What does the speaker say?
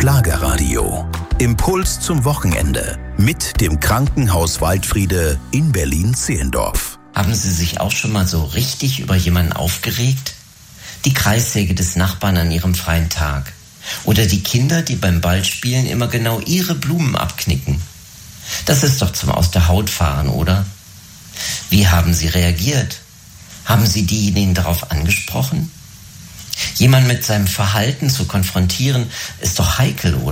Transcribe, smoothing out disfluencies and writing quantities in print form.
Schlagerradio. Impuls zum Wochenende mit dem Krankenhaus Waldfriede in Berlin-Zehlendorf. Haben Sie sich auch schon mal so richtig über jemanden aufgeregt? Die Kreissäge des Nachbarn an ihrem freien Tag. Oder die Kinder, die beim Ballspielen immer genau ihre Blumen abknicken. Das ist doch zum Aus der Haut fahren, oder? Wie haben Sie reagiert? Haben Sie diejenigen darauf angesprochen? Jemand mit seinem Verhalten zu konfrontieren, ist doch heikel, oder?